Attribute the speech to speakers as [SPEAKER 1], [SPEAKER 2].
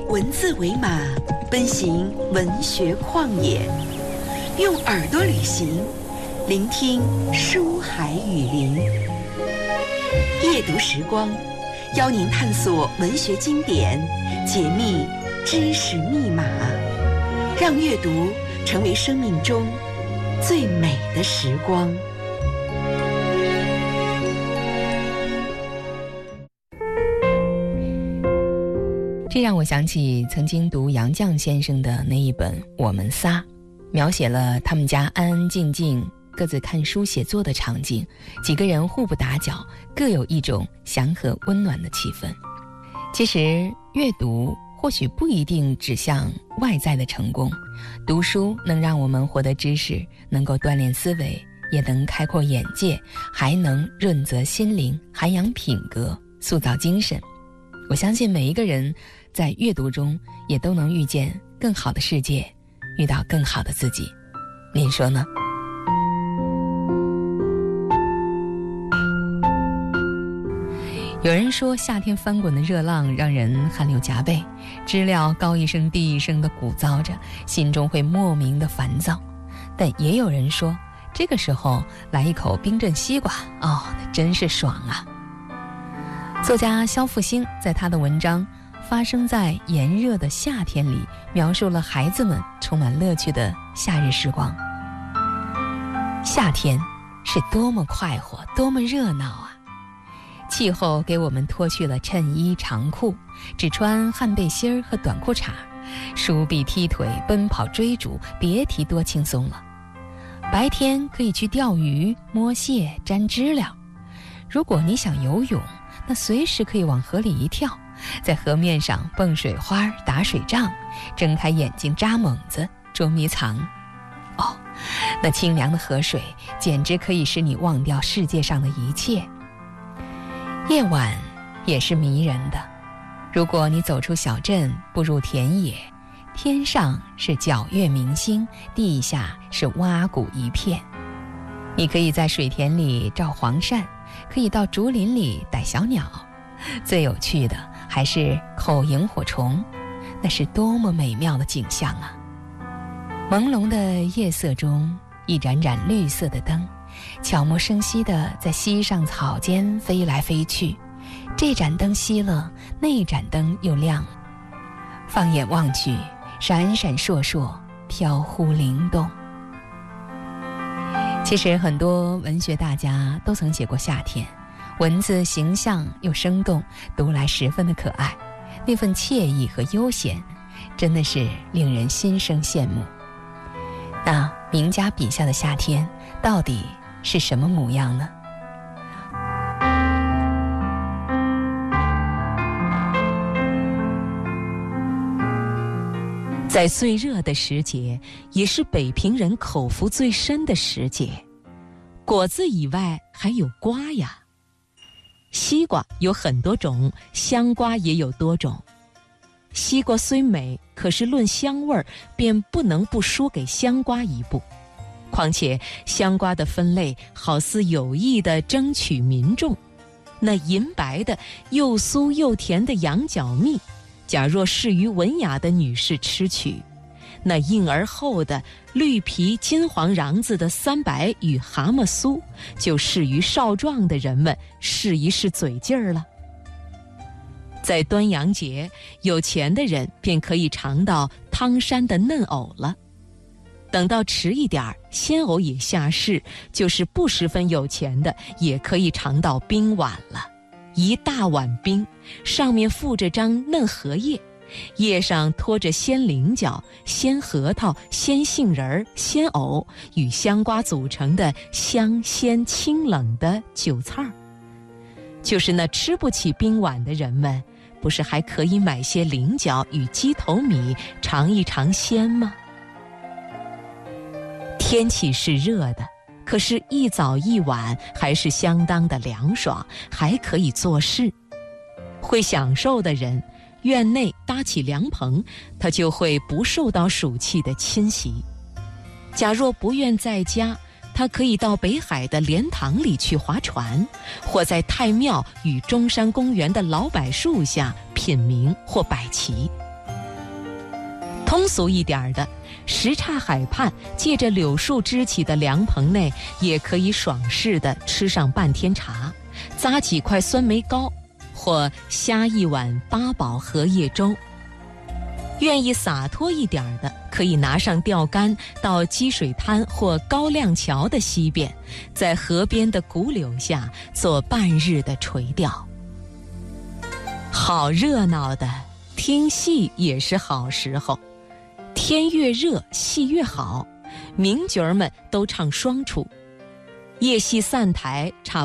[SPEAKER 1] 文字为马，奔行文学旷野，用耳朵旅行，聆听书海雨林。夜读时光，邀您探索文学经典，解密知识密码，让阅读成为生命中最美的时光。
[SPEAKER 2] 这让我想起曾经读杨绛先生的那一本《我们仨》，描写了他们家安安静静各自看书写作的场景，几个人互不打搅，各有一种祥和温暖的气氛。其实阅读或许不一定指向外在的成功，读书能让我们获得知识，能够锻炼思维，也能开阔眼界，还能润泽心灵，涵养品格，塑造精神。我相信每一个人在阅读中也都能遇见更好的世界，遇到更好的自己。您说呢？有人说夏天翻滚的热浪让人汗流浃背，知了高一声低一声地鼓噪着，心中会莫名的烦躁。但也有人说，这个时候来一口冰镇西瓜，那真是爽啊。作家肖复兴在他的文章《发生在炎热的夏天》里，描述了孩子们充满乐趣的夏日时光。夏天是多么快活，多么热闹啊！气候给我们脱去了衬衣长裤，只穿汗背心儿和短裤衩，梳臂踢腿，奔跑追逐，别提多轻松了。白天可以去钓鱼、摸蟹、沾知了。如果你想游泳，那随时可以往河里一跳，在河面上蹦水花、打水仗，睁开眼睛扎猛子、捉迷藏。那清凉的河水简直可以使你忘掉世界上的一切。夜晚也是迷人的，如果你走出小镇，步入田野，天上是皎月明星，地下是洼谷一片。你可以在水田里照黄鳝，可以到竹林里逮小鸟，最有趣的还是扣萤火虫，那是多么美妙的景象啊！朦胧的夜色中，一盏盏绿色的灯悄无声息地在溪上草间飞来飞去，这盏灯熄了，那盏灯又亮了，放眼望去，闪闪烁烁，飘忽灵动。其实很多文学大家都曾写过夏天，文字形象又生动，读来十分的可爱，那份惬意和悠闲真的是令人心生羡慕。那名家笔下的夏天到底是什么模样呢？
[SPEAKER 3] 在最热的时节，也是北平人口福最深的时节，果子以外还有瓜呀。西瓜有很多种，香瓜也有多种。西瓜虽美，可是论香味儿，便不能不输给香瓜一步。况且香瓜的分类好似有意地争取民众，那银白的又酥又甜的羊角蜜，假若适于文雅的女士吃取，那硬而厚的绿皮金黄瓤子的三白与蛤蟆酥，就适于少壮的人们试一试嘴劲儿了。在端阳节，有钱的人便可以尝到汤山的嫩藕了。等到迟一点，鲜藕也下市，就是不十分有钱的也可以尝到冰碗了。一大碗冰，上面附着张嫩荷叶，叶上托着鲜菱角、鲜核桃、鲜杏仁、鲜藕与香瓜组成的香鲜清冷的酒菜儿。就是那吃不起冰碗的人们，不是还可以买些菱角与鸡头米尝一尝鲜吗？天气是热的，可是一早一晚还是相当的凉爽，还可以做事。会享受的人，院内搭起凉棚，他就会不受到暑气的侵袭。假若不愿在家，他可以到北海的莲塘里去划船，或在太庙与中山公园的老柏树下品茗或摆棋。 通俗一点的，什刹海畔借着柳树支起的凉棚内，也可以爽适地吃上半天茶，咂几块酸梅糕，或虾一碗八宝荷叶粥。愿意洒脱一点的，可以拿上钓竿到积水滩或高亮桥的西边，在河边的古柳下做半日的垂钓。好热闹的，听戏也是好时候。天越热，戏越好，名角儿们都唱双出。夜戏散台，差